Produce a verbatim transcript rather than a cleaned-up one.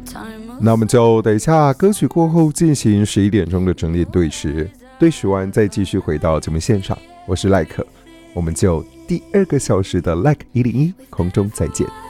那我们就等一下歌曲过后进行十一点钟的整点对时，对时完再继续回到节目现场。我是赖可，我们就第二个小时的 Like 一零一空中再见。